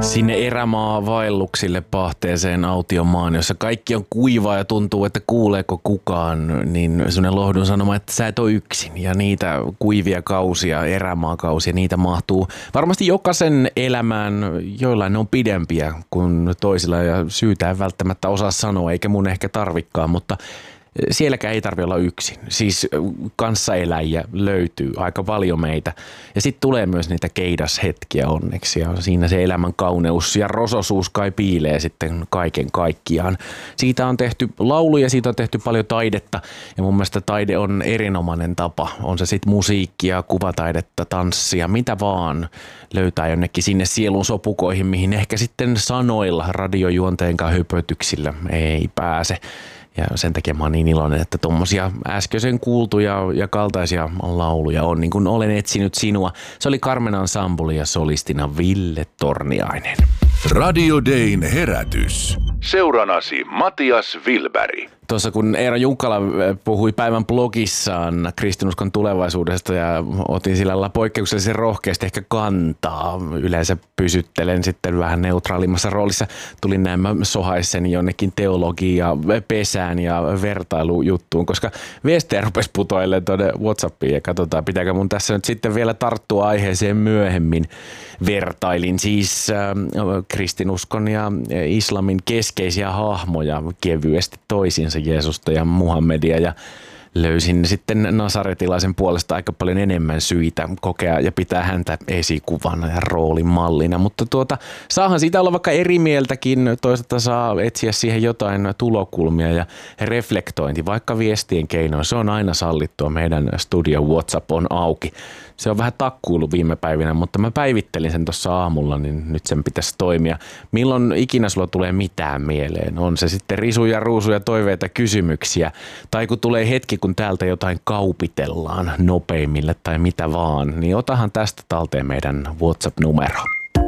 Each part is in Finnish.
Sinne erämaa-vaelluksille pahteeseen autiomaan, jossa kaikki on kuivaa ja tuntuu, että kuuleeko kukaan, niin sellainen lohdun sanoma, että sä et ole yksin. Ja niitä kuivia kausia, erämaakausia, niitä mahtuu varmasti jokaisen elämään, joillain ne on pidempiä kuin toisilla ja syytä en välttämättä osaa sanoa, eikä mun ehkä tarvikaan, mutta sielläkään ei tarvitse olla yksin. Siis kanssaeläjiä löytyy aika paljon meitä. Ja sitten tulee myös niitä keidashetkiä onneksi. Ja siinä se elämän kauneus ja rososuus kai piilee sitten kaiken kaikkiaan. Siitä on tehty lauluja, siitä on tehty paljon taidetta. Ja mun mielestä taide on erinomainen tapa. On se sitten musiikkia, kuvataidetta, tanssia, mitä vaan löytää jonnekin sinne sielun sopukoihin, mihin ehkä sitten sanoilla, radiojuonteen kanssa höpötyksillä ei pääse. Ja sen takia mä oon niin iloinen, että tommosia äskeisen kuultuja ja kaltaisia lauluja on, niin kuin Olen etsinyt sinua. Se oli Carmen Ensemble ja solistina Ville Torniainen. Radio Dayn herätys. Seuranasi Matias Wilberg. Tuossa kun Eero Junkkala puhui päivän blogissaan kristinuskon tulevaisuudesta ja otin sillä lailla poikkeuksellisen rohkeasti ehkä kantaa. Yleensä pysyttelen sitten vähän neutraalimmassa roolissa. Tulin näin, mä sohaisen jonnekin teologia pesään ja vertailujuttuun, koska viestejä rupesi putoilemaan tuonne WhatsAppiin ja katsotaan, pitääkö mun tässä nyt sitten vielä tarttua aiheeseen myöhemmin. Vertailin siis kristinuskon ja islamin keskeisiä hahmoja kevyesti toisiinsa, Jeesusta ja Muhammedia, ja löysin sitten nasaretilaisen puolesta aika paljon enemmän syitä kokea ja pitää häntä esikuvana ja roolimallina, mutta saahan siitä olla vaikka eri mieltäkin, toisaalta saa etsiä siihen jotain tulokulmia ja reflektointi, vaikka viestien keinoin, se on aina sallittua, meidän studio WhatsApp on auki. Se on vähän takkuillut viime päivinä, mutta mä päivittelin sen tuossa aamulla, niin nyt sen pitäisi toimia. Milloin ikinä sulla tulee mitään mieleen? On se sitten risuja, ruusuja, toiveita, kysymyksiä. Tai kun tulee hetki, kun täältä jotain kaupitellaan nopeimmille tai mitä vaan, niin otahan tästä talteen meidän WhatsApp-numero.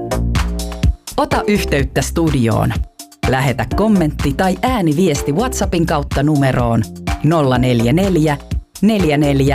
Ota yhteyttä studioon. Lähetä kommentti tai ääniviesti WhatsAppin kautta numeroon 044 44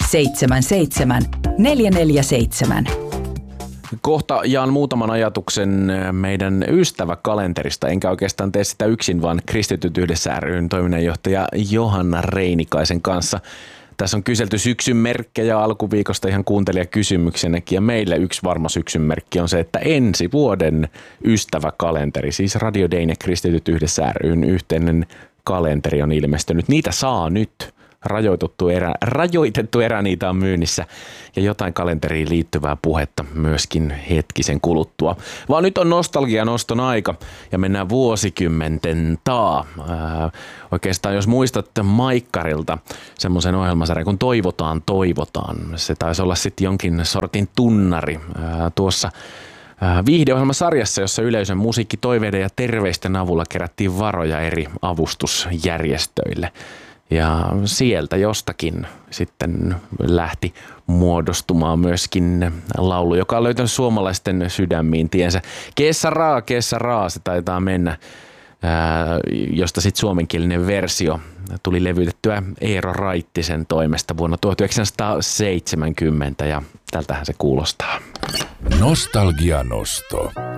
77 447. Kohta jaan muutaman ajatuksen meidän ystäväkalenterista, enkä oikeastaan tee sitä yksin, vaan Kristityt yhdessä ry:n toiminnanjohtaja Johanna Reinikaisen kanssa. Tässä on kyselty syksyn merkkejä alkuviikosta ihan kuuntelijakysymyksenäkin, ja meille yksi varma syksyn merkki on se, että ensi vuoden ystäväkalenteri, siis Radio Dayn ja Kristityt yhdessä ry:n yhteinen kalenteri on ilmestynyt. Niitä saa nyt. Rajoitettu erä niitä on myynnissä ja jotain kalenteriin liittyvää puhetta myöskin hetkisen kuluttua. Vaan nyt on nostalgianoston aika ja mennään vuosikymmenten taa. Oikeastaan jos muistat Maikkarilta semmoisen ohjelmasarjan kun Toivotaan. Se taisi olla sitten jonkin sortin tunnari tuossa viihdeohjelmasarjassa, jossa yleisön musiikkitoiveiden ja terveisten avulla kerättiin varoja eri avustusjärjestöille. Ja sieltä jostakin sitten lähti muodostumaan myöskin laulu, joka on löytänyt suomalaisten sydämiin tiensä. Kessa raa, se taitaa mennä, josta sitten suomenkielinen versio tuli levytettyä Eero Raittisen toimesta vuonna 1970 ja tältähän se kuulostaa. Nostalgianosto.